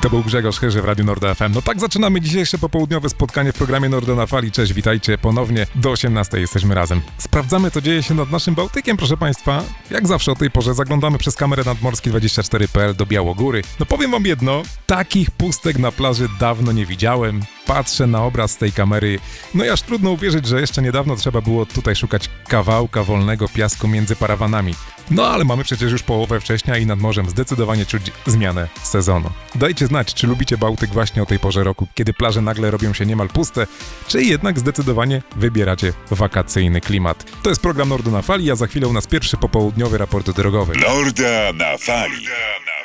To był Grzegorz Chyży w Radiu Norda FM. No tak zaczynamy dzisiejsze popołudniowe spotkanie w programie Nordo na Fali. Cześć, witajcie ponownie. Do 18 jesteśmy razem. Sprawdzamy, co dzieje się nad naszym Bałtykiem, proszę Państwa. Jak zawsze o tej porze zaglądamy przez kamerę nadmorski24.pl do Białogóry. No powiem Wam jedno, takich pustek na plaży dawno nie widziałem. Patrzę na obraz z tej kamery, no i aż trudno uwierzyć, że jeszcze niedawno trzeba było tutaj szukać kawałka wolnego piasku między parawanami. No ale mamy przecież już połowę września i nad morzem zdecydowanie czuć zmianę sezonu. Dajcie znać, czy lubicie Bałtyk właśnie o tej porze roku, kiedy plaże nagle robią się niemal puste, czy jednak zdecydowanie wybieracie wakacyjny klimat. To jest program Nordo na Fali, a za chwilę u nas pierwszy popołudniowy raport drogowy. Norda na Fali.